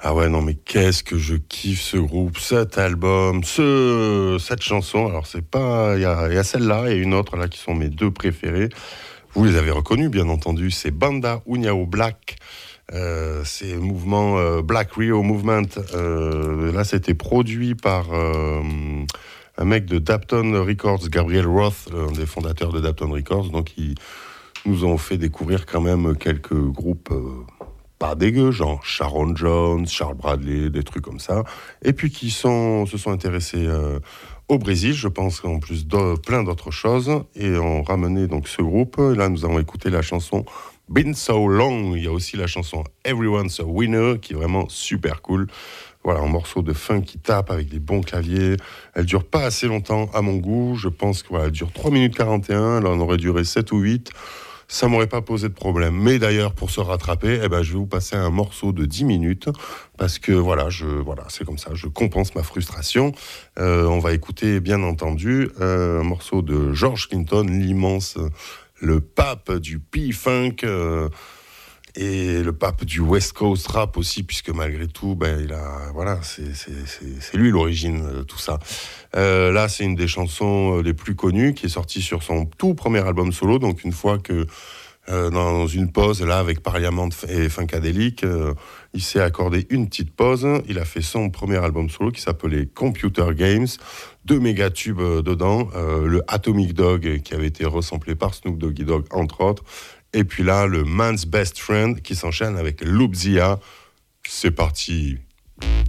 Ah ouais, non, mais qu'est-ce que je kiffe ce groupe, cet album, cette chanson. Alors, c'est pas. Il y a celle-là et une autre, là, qui sont mes deux préférées. Vous les avez reconnus, bien entendu. C'est Banda Uniao Black. C'est le mouvement Black Rio Movement. Là, c'était produit par un mec de Dapton Records, Gabriel Roth, un des fondateurs de Dapton Records. Donc, ils nous ont fait découvrir quand même quelques groupes pas dégueux, genre Sharon Jones, Charles Bradley, des trucs comme ça. Et puis qui se sont intéressés au Brésil, je pense qu'en plus de plein d'autres choses, et ont ramené donc ce groupe. Et là, nous avons écouté la chanson Been So Long. Il y a aussi la chanson Everyone's a Winner, qui est vraiment super cool. Voilà, un morceau de funk qui tape avec des bons claviers. Elle dure pas assez longtemps à mon goût. Je pense qu'elle dure 3 minutes 41. Là, on aurait duré 7 ou 8. Ça m'aurait pas posé de problème. Mais d'ailleurs, pour se rattraper, je vais vous passer un morceau de 10 minutes. Parce que voilà, c'est comme ça. Je compense ma frustration. On va écouter, bien entendu, un morceau de George Clinton, l'immense, le pape du P-Funk. Et le pape du West Coast rap aussi, puisque malgré tout, c'est lui l'origine de tout ça. Là, c'est une des chansons les plus connues, qui est sortie sur son tout premier album solo. Donc, une fois que dans une pause, là, avec Parliament et Funkadelic, il s'est accordé une petite pause. Il a fait son premier album solo qui s'appelait Computer Games. 2 méga tubes dedans. Le Atomic Dog, qui avait été resamplé par Snoop Doggy Dogg, entre autres. Et puis là, le Man's Best Friend qui s'enchaîne avec Loopzilla. C'est parti.